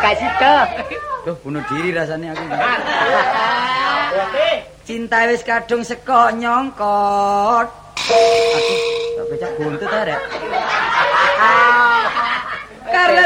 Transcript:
gak sida. Duh, bunuh diri rasanya aku. Cinta wis kadung seko nyongkot. Aku becak buntut ta, Rek. Karena